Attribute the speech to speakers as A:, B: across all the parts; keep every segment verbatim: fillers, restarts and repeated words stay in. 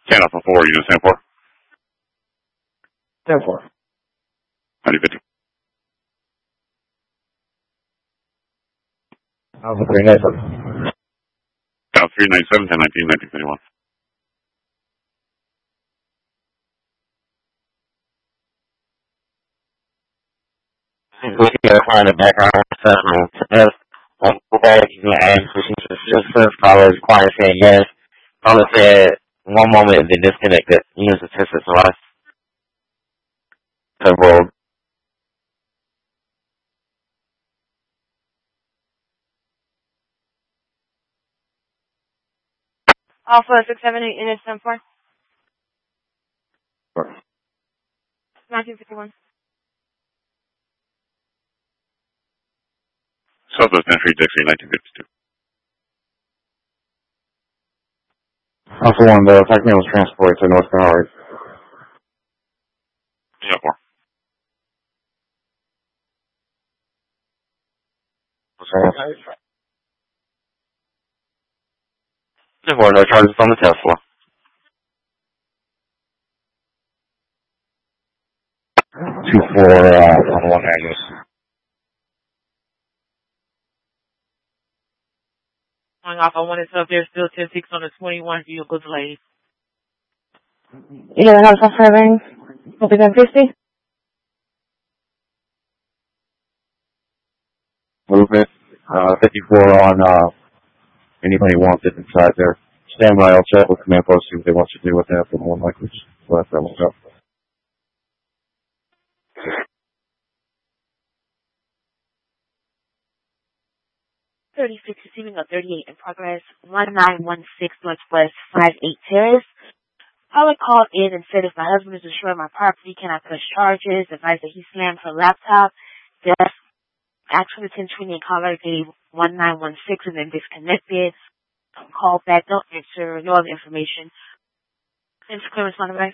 A: ten Alpha four, unit ten four.
B: ten four.
A: ninety fifty.
B: Alpha three ninety-seven.
A: Alpha three ninety-seven, ten nineteen, nineteen fifty-one.
C: Looking at find the background assessment. If like go back, you can ask procedures. Just first follows required saying yes. Caller said one moment they disconnected. Use the test device. Several.
D: Alpha six seven eight unit ten four. nineteen fifty-one.
A: Southwest entry, Dixie, nineteen fifty-two.
B: Alpha one, the attack man was transported to North Carolina.
A: ten four.
C: There were no charges on the Tesla.
B: Two four uh, on one Agnes.
E: Going off, I wanted to know if there's still ten six on the twenty-one vehicle delay.
D: Yeah, Alpha seven. Will be ten fifty.
B: Movement. Uh, fifty-four on uh, anybody wants it inside there. Stand by, I'll check with command post, see what they want you to do with that, but more than likely just let that one go.
F: thirty-six receiving a thirty-eight in progress, one nine one six Northwest five eight Terrace. Caller called in and said if my husband is destroying my property, can I press charges? Advised that he slammed her laptop. Death. Actual attention and caller gave one nine one six and then disconnected. Call back, don't answer, no other information. Answer clearance on device.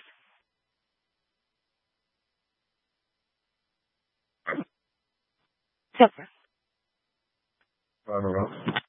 F: Silver.
B: Five around.